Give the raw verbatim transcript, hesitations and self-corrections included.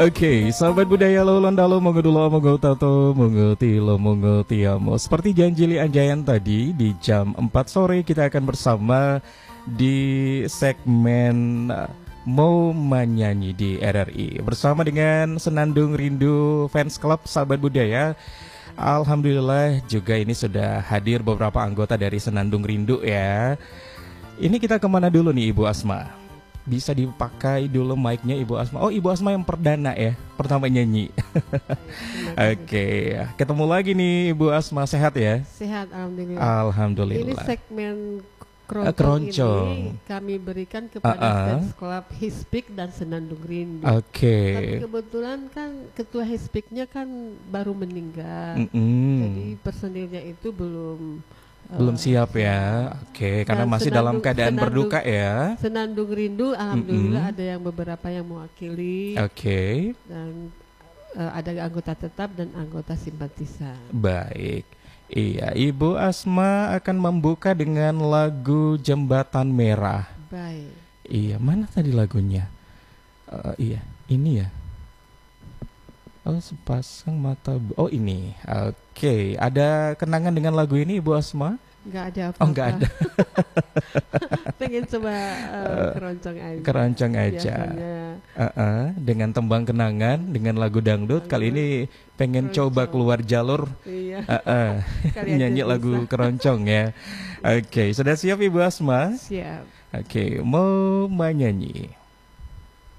Oke, sahabat budaya lo landalo mengedulo mogo tato mengeti lo mengeti amo. Seperti janji Li Anjayan tadi di jam empat sore kita akan bersama di segmen uh, Mau Menyanyi di R R I bersama dengan Senandung Rindu Fans Club sahabat budaya. Alhamdulillah juga ini sudah hadir beberapa anggota dari Senandung Rindu ya. Ini kita kemana dulu nih Ibu Asma? Bisa dipakai dulu mic-nya Ibu Asma. Oh, Ibu Asma yang perdana ya, pertama nyanyi. Oke, ketemu lagi nih Ibu Asma, sehat ya? Sehat, alhamdulillah. Alhamdulillah. Ini segmen keroncong, keroncong. ini kami berikan kepada uh -uh. fans club Hispik dan Senandung Rindu. Oke. Okay. Tapi kebetulan kan ketua Hispiknya kan baru meninggal, mm -mm. jadi personilnya itu belum belum siap ya. Oke, okay, karena masih senandung, dalam keadaan senandung, berduka ya. Senandung Rindu alhamdulillah mm -mm. ada yang beberapa yang mewakili. Oke. Okay. Dan uh, ada anggota tetap dan anggota simpatisan. Baik. Iya, Ibu Asma akan membuka dengan lagu Jembatan Merah. Baik. Iya, mana tadi lagunya? Uh, iya, ini ya. Oh, sepasang mata. Oh, ini. Oke, okay. Ada kenangan dengan lagu ini Ibu Asma? Enggak ada apa-apa. Oh, enggak ada. Pengen coba uh, keroncong aja. Keroncong aja. Uh -uh, dengan tembang kenangan, dengan lagu dangdut. Kali ini pengen keroncong. Coba keluar jalur. Iya. Uh -uh. Nyanyi lagu keroncong ya. Oke, okay. Sudah siap Ibu Asma? Siap. Oke, okay. Mau menyanyi.